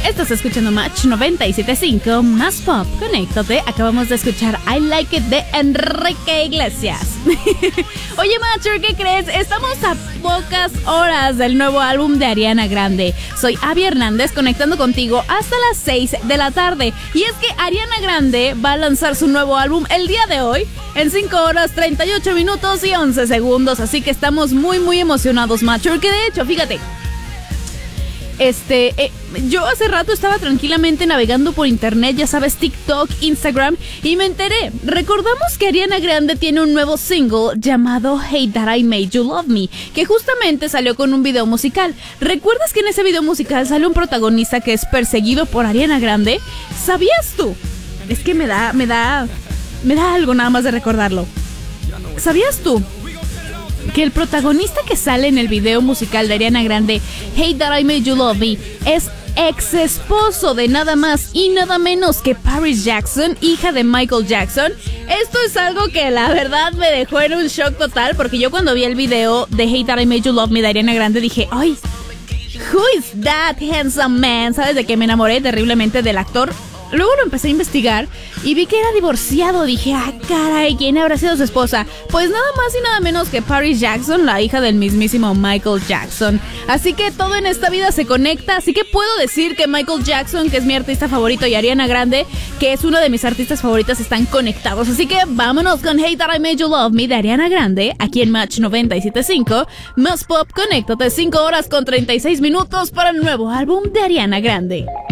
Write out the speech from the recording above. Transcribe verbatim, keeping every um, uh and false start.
Estás escuchando Match noventa y siete punto cinco, más pop, conéctate. Acabamos de escuchar I Like It de Enrique Iglesias. Oye, Matcher, ¿qué crees? Estamos a pocas horas del nuevo álbum de Ariana Grande. Soy Abby Hernández, conectando contigo hasta las seis de la tarde. Y es que Ariana Grande va a lanzar su nuevo álbum el día de hoy, en cinco horas, treinta y ocho minutos y once segundos. Así que estamos muy, muy emocionados, Matcher. Que de hecho, fíjate, Este, eh, yo hace rato estaba tranquilamente navegando por internet, ya sabes, TikTok, Instagram, y me enteré. Recordamos que Ariana Grande tiene un nuevo single llamado Hey That I Made You Love Me, que justamente salió con un video musical. ¿Recuerdas que en ese video musical sale un protagonista que es perseguido por Ariana Grande? ¿Sabías tú? Es que me da, me da, me da algo nada más de recordarlo. ¿Sabías tú que el protagonista que sale en el video musical de Ariana Grande, Hey That I Made You Love Me, es ex esposo de nada más y nada menos que Paris Jackson, hija de Michael Jackson? Esto es algo que la verdad me dejó en un shock total, porque yo cuando vi el video de Hey That I Made You Love Me de Ariana Grande dije, ay, who is that handsome man? ¿Sabes de qué me enamoré terriblemente del actor? Luego lo empecé a investigar y vi que era divorciado. Dije, ah, caray, ¿quién habrá sido su esposa? Pues nada más y nada menos que Paris Jackson, la hija del mismísimo Michael Jackson. Así que todo en esta vida se conecta. Así que puedo decir que Michael Jackson, que es mi artista favorito, y Ariana Grande, que es una de mis artistas favoritas, están conectados. Así que vámonos con Hey That I Made You Love Me de Ariana Grande, aquí en Match noventa y siete punto cinco. Más pop, conéctate, cinco horas con treinta y seis minutos para el nuevo álbum de Ariana Grande.